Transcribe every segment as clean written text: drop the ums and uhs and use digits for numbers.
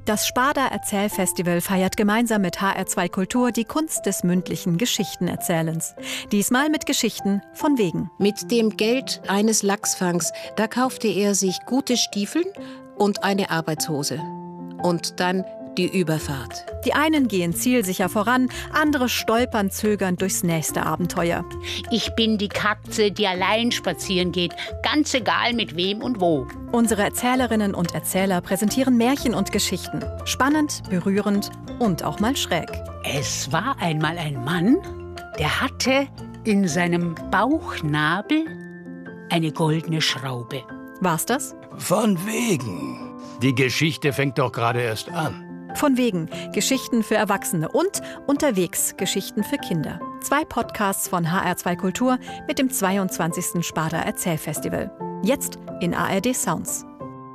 Das Sparda Erzählfestival feiert gemeinsam mit HR2 Kultur die Kunst des mündlichen Geschichtenerzählens. Diesmal mit Geschichten von wegen. Mit dem Geld eines Lachsfangs, da kaufte er sich gute Stiefel und eine Arbeitshose. Und dann die Überfahrt. Die einen gehen zielsicher voran, andere stolpern zögernd durchs nächste Abenteuer. Ich bin die Katze, die allein spazieren geht, ganz egal mit wem und wo. Unsere Erzählerinnen und Erzähler präsentieren Märchen und Geschichten. Spannend, berührend und auch mal schräg. Es war einmal ein Mann, der hatte in seinem Bauchnabel eine goldene Schraube. War's das? Von wegen. Die Geschichte fängt doch gerade erst an. Von wegen. Geschichten für Erwachsene und unterwegs Geschichten für Kinder. 2 Podcasts von HR2 Kultur mit dem 22. Sparda Erzählfestival. Jetzt in ARD Sounds.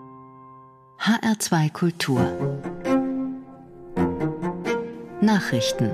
HR2 Kultur. Nachrichten.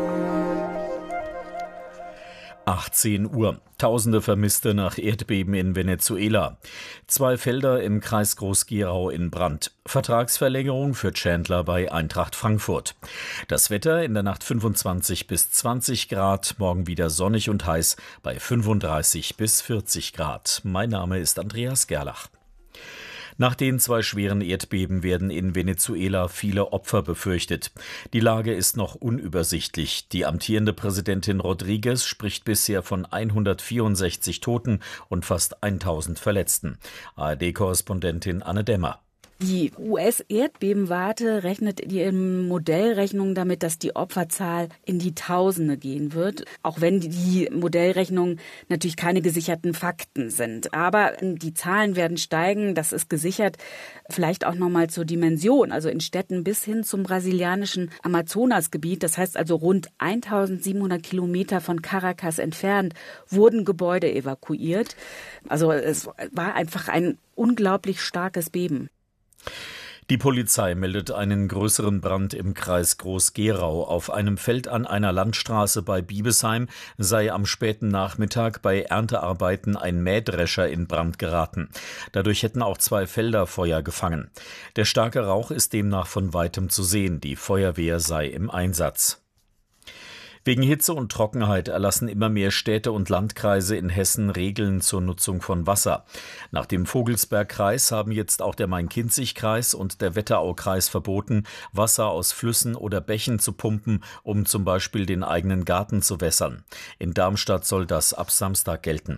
18 Uhr. Tausende Vermisste nach Erdbeben in Venezuela. 2 Felder im Kreis Groß-Gerau in Brand. Vertragsverlängerung für Chandler bei Eintracht Frankfurt. Das Wetter in der Nacht 25 bis 20 Grad, morgen wieder sonnig und heiß bei 35 bis 40 Grad. Mein Name ist Andreas Gerlach. Nach den 2 schweren Erdbeben werden in Venezuela viele Opfer befürchtet. Die Lage ist noch unübersichtlich. Die amtierende Präsidentin Rodriguez spricht bisher von 164 Toten und fast 1000 Verletzten. ARD-Korrespondentin Anne Dämmer. Die US-Erdbebenwarte rechnet in ihren Modellrechnungen damit, dass die Opferzahl in die Tausende gehen wird. Auch wenn die Modellrechnungen natürlich keine gesicherten Fakten sind. Aber die Zahlen werden steigen, das ist gesichert. Vielleicht auch nochmal zur Dimension. Also in Städten bis hin zum brasilianischen Amazonasgebiet, das heißt also rund 1700 Kilometer von Caracas entfernt, wurden Gebäude evakuiert. Also es war einfach ein unglaublich starkes Beben. Die Polizei meldet einen größeren Brand im Kreis Groß-Gerau. Auf einem Feld an einer Landstraße bei Biebesheim sei am späten Nachmittag bei Erntearbeiten ein Mähdrescher in Brand geraten. Dadurch hätten auch 2 Felder Feuer gefangen. Der starke Rauch ist demnach von weitem zu sehen. Die Feuerwehr sei im Einsatz. Wegen Hitze und Trockenheit erlassen immer mehr Städte und Landkreise in Hessen Regeln zur Nutzung von Wasser. Nach dem Vogelsbergkreis haben jetzt auch der Main-Kinzig-Kreis und der Wetteraukreis verboten, Wasser aus Flüssen oder Bächen zu pumpen, um zum Beispiel den eigenen Garten zu wässern. In Darmstadt soll das ab Samstag gelten.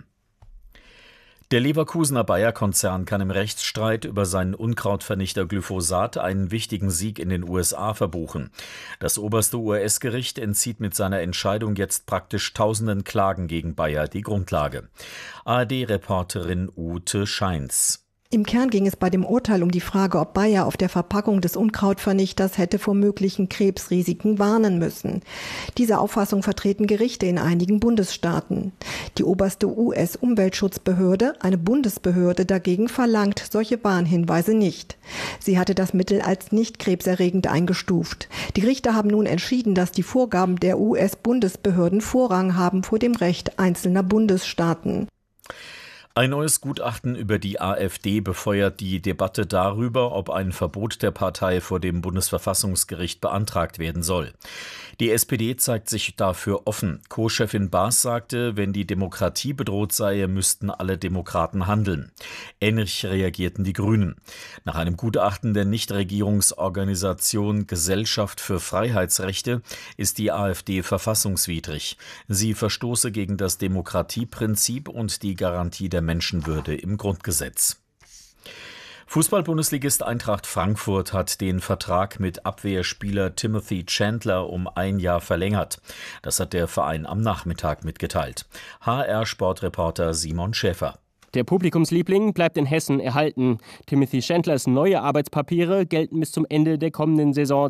Der Leverkusener Bayer-Konzern kann im Rechtsstreit über seinen Unkrautvernichter Glyphosat einen wichtigen Sieg in den USA verbuchen. Das oberste US-Gericht entzieht mit seiner Entscheidung jetzt praktisch tausenden Klagen gegen Bayer die Grundlage. ARD-Reporterin Ute Scheins. Im Kern ging es bei dem Urteil um die Frage, ob Bayer auf der Verpackung des Unkrautvernichters hätte vor möglichen Krebsrisiken warnen müssen. Diese Auffassung vertreten Gerichte in einigen Bundesstaaten. Die oberste US-Umweltschutzbehörde, eine Bundesbehörde dagegen, verlangt solche Warnhinweise nicht. Sie hatte das Mittel als nicht krebserregend eingestuft. Die Richter haben nun entschieden, dass die Vorgaben der US-Bundesbehörden Vorrang haben vor dem Recht einzelner Bundesstaaten. Ein neues Gutachten über die AfD befeuert die Debatte darüber, ob ein Verbot der Partei vor dem Bundesverfassungsgericht beantragt werden soll. Die SPD zeigt sich dafür offen. Co-Chefin Baas sagte, wenn die Demokratie bedroht sei, müssten alle Demokraten handeln. Ähnlich reagierten die Grünen. Nach einem Gutachten der Nichtregierungsorganisation Gesellschaft für Freiheitsrechte ist die AfD verfassungswidrig. Sie verstoße gegen das Demokratieprinzip und die Garantie der Menschenwürde im Grundgesetz. Fußball-Bundesligist Eintracht Frankfurt hat den Vertrag mit Abwehrspieler Timothy Chandler um 1 Jahr verlängert. Das hat der Verein am Nachmittag mitgeteilt. HR-Sportreporter Simon Schäfer. Der Publikumsliebling bleibt in Hessen erhalten. Timothy Chandlers neue Arbeitspapiere gelten bis zum Ende der kommenden Saison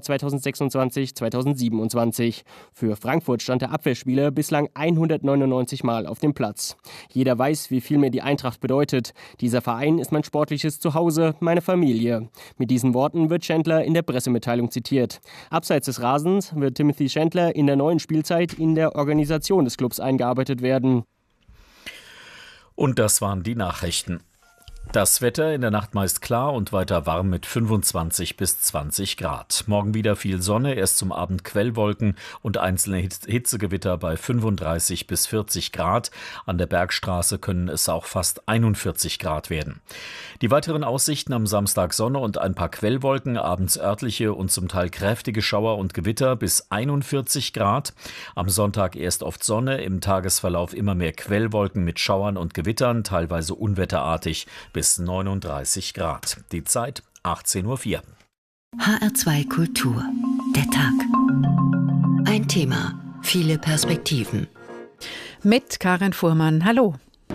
2026/2027. Für Frankfurt stand der Abwehrspieler bislang 199 Mal auf dem Platz. Jeder weiß, wie viel mir die Eintracht bedeutet. Dieser Verein ist mein sportliches Zuhause, meine Familie. Mit diesen Worten wird Chandler in der Pressemitteilung zitiert. Abseits des Rasens wird Timothy Chandler in der neuen Spielzeit in der Organisation des Clubs eingearbeitet werden. Und das waren die Nachrichten. Das Wetter in der Nacht meist klar und weiter warm mit 25 bis 20 Grad. Morgen wieder viel Sonne, erst zum Abend Quellwolken und einzelne Hitzegewitter bei 35 bis 40 Grad. An der Bergstraße können es auch fast 41 Grad werden. Die weiteren Aussichten: am Samstag Sonne und ein paar Quellwolken, abends örtliche und zum Teil kräftige Schauer und Gewitter bis 41 Grad. Am Sonntag erst oft Sonne, im Tagesverlauf immer mehr Quellwolken mit Schauern und Gewittern, teilweise unwetterartig, bis 39 Grad. Die Zeit 18:04 Uhr. HR2 Kultur. Der Tag. Ein Thema, viele Perspektiven. Mit Karin Fuhrmann. Hallo.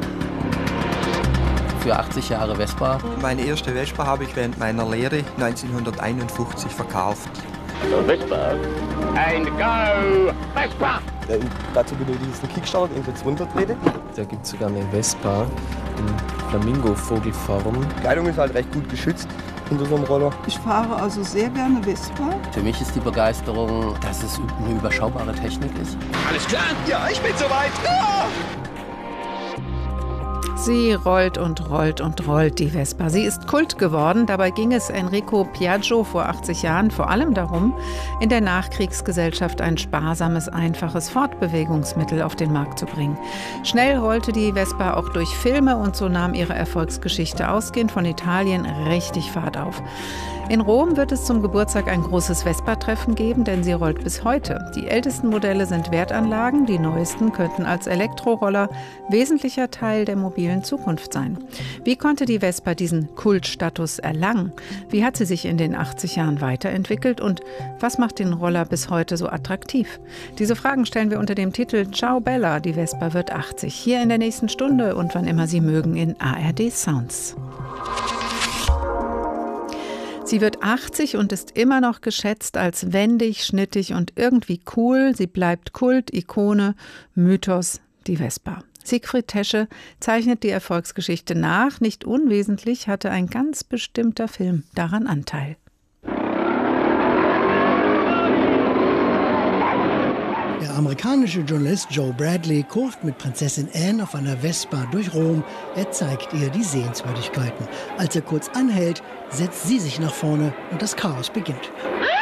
Für 80 Jahre Vespa. Meine erste Vespa habe ich während meiner Lehre 1951 verkauft. Vespa. And go! Vespa! Dazu benötige ich einen Kickstart in 200 Meter. Da gibt es sogar eine Vespa in Flamingo-Vogelform. Die Kleidung ist halt recht gut geschützt unter so einem Roller. Ich fahre also sehr gerne Vespa. Für mich ist die Begeisterung, dass es eine überschaubare Technik ist. Alles klar? Ja, ich bin soweit. Ah! Sie rollt und rollt und rollt, die Vespa. Sie ist Kult geworden. Dabei ging es Enrico Piaggio vor 80 Jahren vor allem darum, in der Nachkriegsgesellschaft ein sparsames, einfaches Fortbewegungsmittel auf den Markt zu bringen. Schnell rollte die Vespa auch durch Filme und so nahm ihre Erfolgsgeschichte ausgehend von Italien richtig Fahrt auf. In Rom wird es zum Geburtstag ein großes Vespa-Treffen geben, denn sie rollt bis heute. Die ältesten Modelle sind Wertanlagen, die neuesten könnten als Elektroroller wesentlicher Teil der mobilen Zukunft sein. Wie konnte die Vespa diesen Kultstatus erlangen? Wie hat sie sich in den 80 Jahren weiterentwickelt und was macht den Roller bis heute so attraktiv? Diese Fragen stellen wir unter dem Titel Ciao Bella, die Vespa wird 80, hier in der nächsten Stunde und wann immer Sie mögen in ARD Sounds. Sie wird 80 und ist immer noch geschätzt als wendig, schnittig und irgendwie cool. Sie bleibt Kult, Ikone, Mythos, die Vespa. Siegfried Tesche zeichnet die Erfolgsgeschichte nach. Nicht unwesentlich hatte ein ganz bestimmter Film daran Anteil. Der amerikanische Journalist Joe Bradley kurft mit Prinzessin Anne auf einer Vespa durch Rom. Er zeigt ihr die Sehenswürdigkeiten. Als er kurz anhält, setzt sie sich nach vorne und das Chaos beginnt.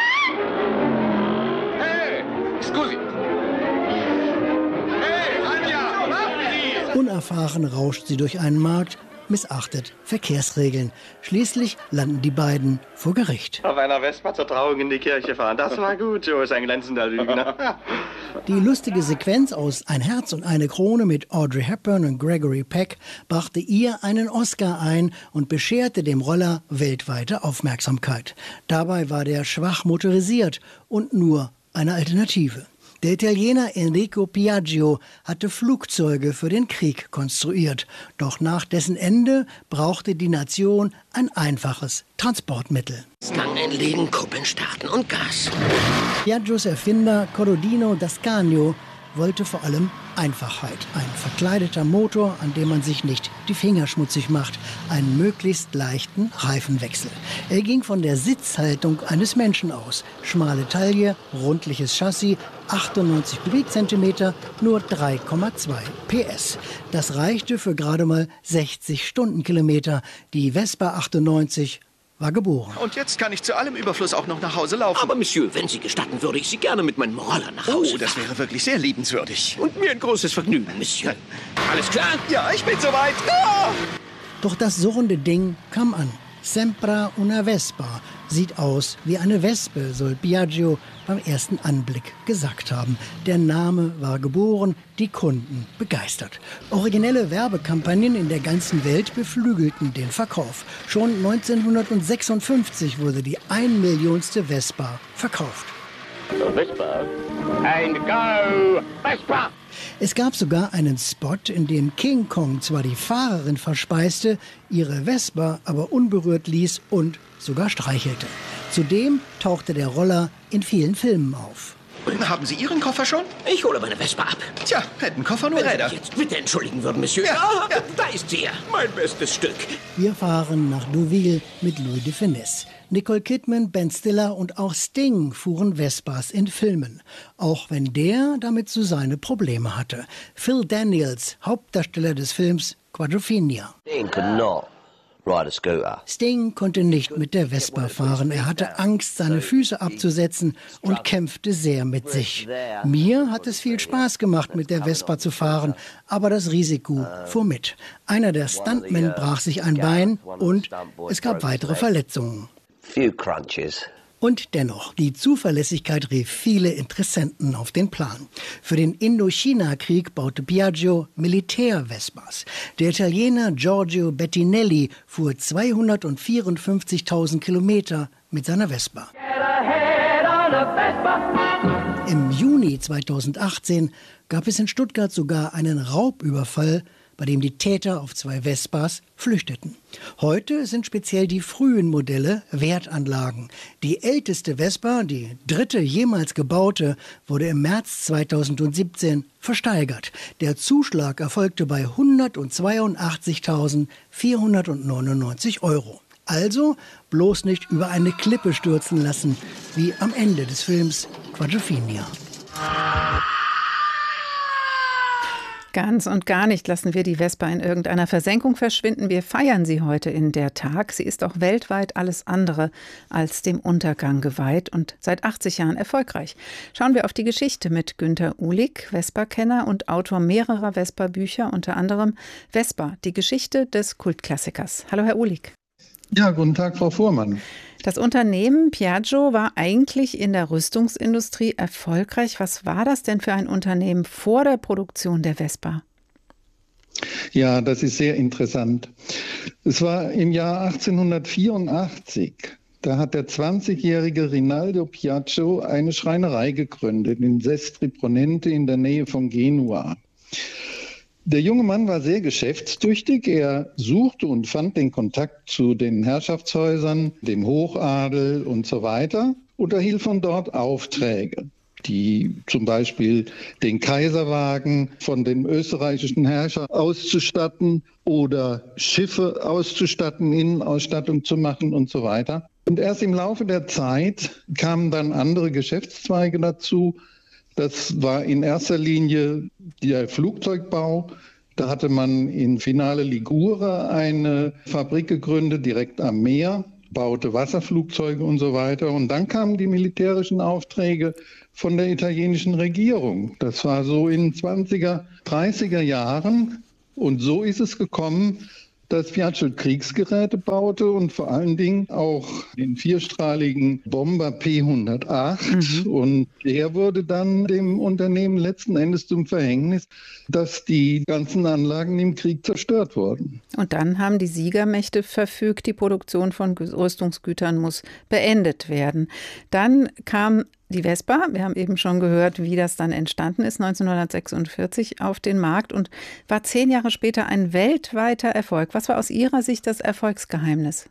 Hey, scusi. Hey, Anja, Unerfahren rauscht sie durch einen Markt, missachtet Verkehrsregeln. Schließlich landen die beiden vor Gericht. Auf einer Vespa zur Trauung in die Kirche fahren. Das war gut, Joe ist ein glänzender Lügner. Die lustige Sequenz aus Ein Herz und eine Krone mit Audrey Hepburn und Gregory Peck brachte ihr einen Oscar ein und bescherte dem Roller weltweite Aufmerksamkeit. Dabei war der schwach motorisiert und nur eine Alternative. Der Italiener Enrico Piaggio hatte Flugzeuge für den Krieg konstruiert. Doch nach dessen Ende brauchte die Nation ein einfaches Transportmittel. Stangen legen, Kuppeln starten und Gas. Piaggios Erfinder Corradino d'Ascanio wollte vor allem Einfachheit. Ein verkleideter Motor, an dem man sich nicht die Finger schmutzig macht. Einen möglichst leichten Reifenwechsel. Er ging von der Sitzhaltung eines Menschen aus. Schmale Taille, rundliches Chassis, 98 Kubikzentimeter, nur 3,2 PS. Das reichte für gerade mal 60 Stundenkilometer. Die Vespa 98 war geboren. Und jetzt kann ich zu allem Überfluss auch noch nach Hause laufen. Aber Monsieur, wenn Sie gestatten, würde ich Sie gerne mit meinem Roller nach Hause fahren. Das wäre wirklich sehr liebenswürdig. Und mir ein großes Vergnügen, Monsieur. Alles klar? Ja, ich bin soweit. Ah! Doch das surrende Ding kam an. Sempra una Vespa. Sieht aus wie eine Wespe, soll Piaggio beim ersten Anblick gesagt haben. Der Name war geboren, die Kunden begeistert. Originelle Werbekampagnen in der ganzen Welt beflügelten den Verkauf. Schon 1956 wurde die 1 Millionste Vespa verkauft. Vespa. And go! Vespa! Es gab sogar einen Spot, in dem King Kong zwar die Fahrerin verspeiste, ihre Vespa aber unberührt ließ und sogar streichelte. Zudem tauchte der Roller in vielen Filmen auf. Haben Sie Ihren Koffer schon? Ich hole meine Vespa ab. Tja, hätten Koffer nur Wenn Räder. Sie mich jetzt bitte entschuldigen würden, Monsieur. Ja. Da ist sie, mein bestes Stück. Wir fahren nach Deauville mit Louis de Funès. Nicole Kidman, Ben Stiller und auch Sting fuhren Vespas in Filmen. Auch wenn der damit so seine Probleme hatte. Phil Daniels, Hauptdarsteller des Films Quadrophenia. Think not. Sting konnte nicht mit der Vespa fahren. Er hatte Angst, seine Füße abzusetzen und kämpfte sehr mit sich. Mir hat es viel Spaß gemacht, mit der Vespa zu fahren, aber das Risiko fuhr mit. Einer der Stuntmen brach sich ein Bein und es gab weitere Verletzungen. Und dennoch, die Zuverlässigkeit rief viele Interessenten auf den Plan. Für den Indochina-Krieg baute Piaggio Militär-Vespas. Der Italiener Giorgio Bettinelli fuhr 254.000 Kilometer mit seiner Vespa. Im Juni 2018 gab es in Stuttgart sogar einen Raubüberfall, bei dem die Täter auf 2 Vespas flüchteten. Heute sind speziell die frühen Modelle Wertanlagen. Die älteste Vespa, die 3. jemals gebaute, wurde im März 2017 versteigert. Der Zuschlag erfolgte bei 182.499 €. Also bloß nicht über eine Klippe stürzen lassen, wie am Ende des Films Quadrophenia. Ganz und gar nicht lassen wir die Vespa in irgendeiner Versenkung verschwinden. Wir feiern sie heute in der Tag. Sie ist auch weltweit alles andere als dem Untergang geweiht und seit 80 Jahren erfolgreich. Schauen wir auf die Geschichte mit Günter Uhlig, Vespa-Kenner und Autor mehrerer Vespa-Bücher, unter anderem Vespa, die Geschichte des Kultklassikers. Hallo, Herr Uhlig. Ja, guten Tag, Frau Fuhrmann. Das Unternehmen Piaggio war eigentlich in der Rüstungsindustrie erfolgreich. Was war das denn für ein Unternehmen vor der Produktion der Vespa? Ja, das ist sehr interessant. Es war im Jahr 1884. Da hat der 20-jährige Rinaldo Piaggio eine Schreinerei gegründet in Sestri Ponente in der Nähe von Genua. Der junge Mann war sehr geschäftstüchtig. Er suchte und fand den Kontakt zu den Herrschaftshäusern, dem Hochadel und so weiter und erhielt von dort Aufträge, die zum Beispiel den Kaiserwagen von dem österreichischen Herrscher auszustatten oder Schiffe auszustatten, Innenausstattung zu machen und so weiter. Und erst im Laufe der Zeit kamen dann andere Geschäftszweige dazu. Das war in erster Linie der Flugzeugbau. Da hatte man in Finale Ligure eine Fabrik gegründet, direkt am Meer, baute Wasserflugzeuge und so weiter. Und dann kamen die militärischen Aufträge von der italienischen Regierung. Das war so in 20er, 30er Jahren. Und so ist es gekommen, dass Piaggio Kriegsgeräte baute und vor allen Dingen auch den vierstrahligen Bomber P-108. Und der wurde dann dem Unternehmen letzten Endes zum Verhängnis, dass die ganzen Anlagen im Krieg zerstört wurden. Und dann haben die Siegermächte verfügt, die Produktion von Rüstungsgütern muss beendet werden. Dann kam die Vespa, wir haben eben schon gehört, wie das dann entstanden ist, 1946 auf den Markt und war 10 Jahre später ein weltweiter Erfolg. Was war aus Ihrer Sicht das Erfolgsgeheimnis?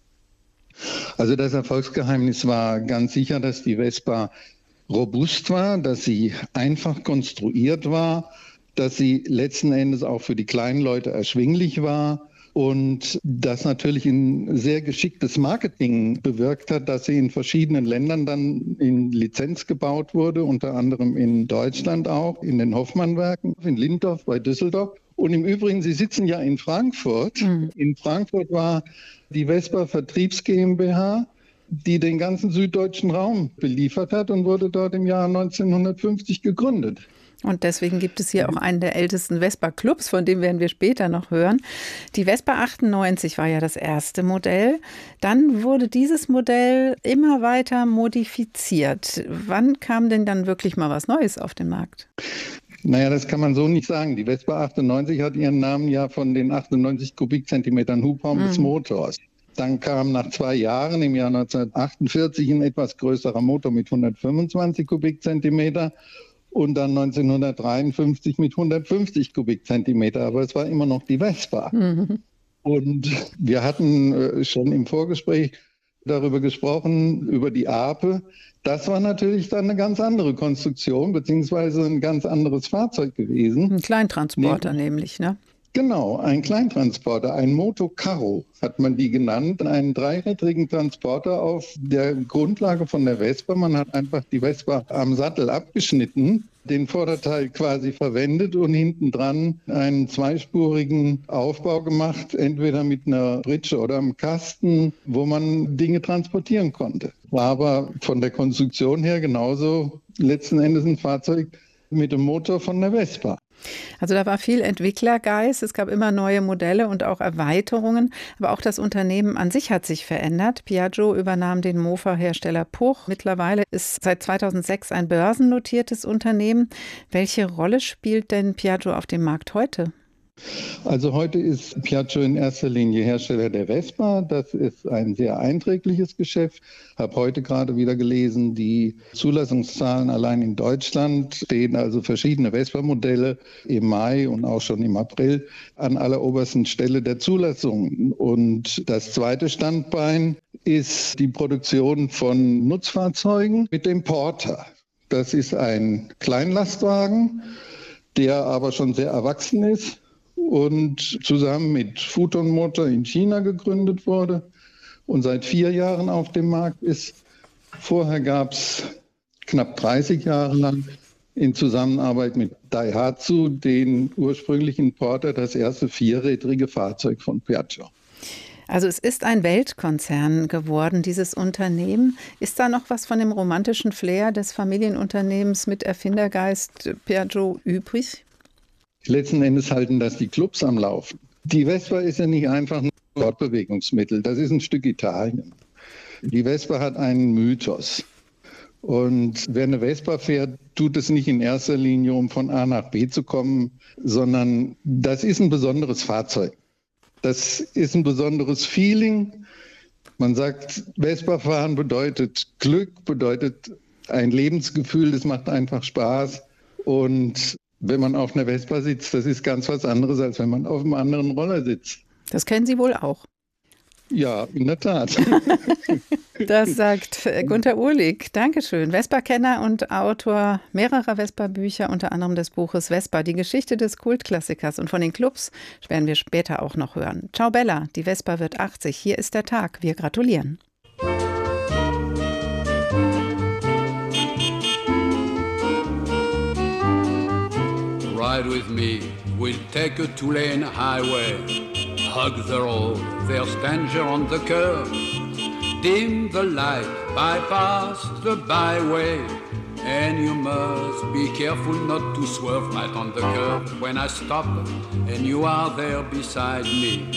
Also das Erfolgsgeheimnis war ganz sicher, dass die Vespa robust war, dass sie einfach konstruiert war, dass sie letzten Endes auch für die kleinen Leute erschwinglich war. Und das natürlich ein sehr geschicktes Marketing bewirkt hat, dass sie in verschiedenen Ländern dann in Lizenz gebaut wurde, unter anderem in Deutschland auch, in den Hoffmann-Werken, in Lindorf bei Düsseldorf. Und im Übrigen, Sie sitzen ja in Frankfurt. In Frankfurt war die Vespa Vertriebs GmbH, die den ganzen süddeutschen Raum beliefert hat und wurde dort im Jahr 1950 gegründet. Und deswegen gibt es hier auch einen der ältesten Vespa-Clubs, von dem werden wir später noch hören. Die Vespa 98 war ja das erste Modell. Dann wurde dieses Modell immer weiter modifiziert. Wann kam denn dann wirklich mal was Neues auf den Markt? Naja, das kann man so nicht sagen. Die Vespa 98 hat ihren Namen ja von den 98 Kubikzentimetern Hubraum des Motors. Dann kam nach 2 Jahren, im Jahr 1948, ein etwas größerer Motor mit 125 Kubikzentimeter. Und dann 1953 mit 150 Kubikzentimeter. Aber es war immer noch die Vespa. Und wir hatten schon im Vorgespräch darüber gesprochen, über die Ape. Das war natürlich dann eine ganz andere Konstruktion, beziehungsweise ein ganz anderes Fahrzeug gewesen. Ein Kleintransporter nämlich, ne? Genau, ein Kleintransporter, ein Motocarro hat man die genannt, einen dreirädrigen Transporter auf der Grundlage von der Vespa. Man hat einfach die Vespa am Sattel abgeschnitten, den Vorderteil quasi verwendet und hinten dran einen zweispurigen Aufbau gemacht, entweder mit einer Pritsche oder einem Kasten, wo man Dinge transportieren konnte. War aber von der Konstruktion her genauso letzten Endes ein Fahrzeug mit dem Motor von der Vespa. Also da war viel Entwicklergeist, es gab immer neue Modelle und auch Erweiterungen, aber auch das Unternehmen an sich hat sich verändert. Piaggio übernahm den Mofa-Hersteller Puch. Mittlerweile ist seit 2006 ein börsennotiertes Unternehmen. Welche Rolle spielt denn Piaggio auf dem Markt heute? Also heute ist Piaggio in erster Linie Hersteller der Vespa. Das ist ein sehr einträgliches Geschäft. Ich habe heute gerade wieder gelesen, die Zulassungszahlen allein in Deutschland stehen also verschiedene Vespa-Modelle im Mai und auch schon im April an allerobersten Stelle der Zulassung. Und das zweite Standbein ist die Produktion von Nutzfahrzeugen mit dem Porter. Das ist ein Kleinlastwagen, der aber schon sehr erwachsen ist und zusammen mit Futon Motor in China gegründet wurde und seit 4 Jahren auf dem Markt ist. Vorher gab es knapp 30 Jahre lang in Zusammenarbeit mit Daihatsu den ursprünglichen Porter, das erste vierrädrige Fahrzeug von Piaggio. Also es ist ein Weltkonzern geworden, dieses Unternehmen. Ist da noch was von dem romantischen Flair des Familienunternehmens mit Erfindergeist Piaggio übrig? Letzten Endes halten das die Clubs am Laufen. Die Vespa ist ja nicht einfach ein Fortbewegungsmittel, das ist ein Stück Italien. Die Vespa hat einen Mythos. Und wer eine Vespa fährt, tut es nicht in erster Linie, um von A nach B zu kommen, sondern das ist ein besonderes Fahrzeug. Das ist ein besonderes Feeling. Man sagt, Vespa fahren bedeutet Glück, bedeutet ein Lebensgefühl, das macht einfach Spaß. Und wenn man auf einer Vespa sitzt, das ist ganz was anderes, als wenn man auf einem anderen Roller sitzt. Das kennen Sie wohl auch. Ja, in der Tat. Das sagt Gunter Uhlig. Dankeschön. Vespa-Kenner und Autor mehrerer Vespa-Bücher, unter anderem des Buches Vespa, die Geschichte des Kultklassikers. Und von den Clubs werden wir später auch noch hören. Ciao Bella, die Vespa wird 80. Hier ist der Tag. Wir gratulieren. Ride with me, we'll take a 2-lane highway. Hug the road, there's danger on the curve. Dim the light, bypass the byway. And you must be careful not to swerve right on the curve. When I stop and you are there beside me,